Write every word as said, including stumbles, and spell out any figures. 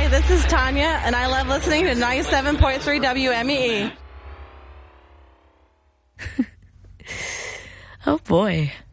Hi, this is Tanya, and I love listening to ninety-seven point three W M E E. Oh, boy.